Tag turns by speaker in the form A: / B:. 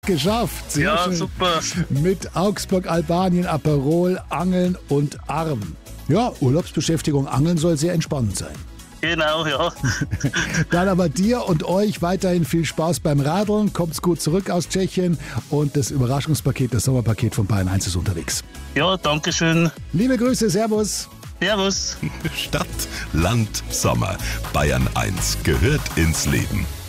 A: Geschafft. Sehr
B: Ja,
A: schön.
B: super.
A: Mit Augsburg, Albanien, Aperol, Angeln und Arm. Ja, Urlaubsbeschäftigung Angeln soll sehr entspannend sein.
B: Genau, ja.
A: Dann aber dir und euch weiterhin viel Spaß beim Radeln. Kommt's gut zurück aus Tschechien und das Überraschungspaket, das Sommerpaket von Bayern 1 ist unterwegs.
B: Ja, danke schön.
A: Liebe Grüße, Servus.
B: Servus.
C: Stadt, Land, Sommer. Bayern 1 gehört ins Leben.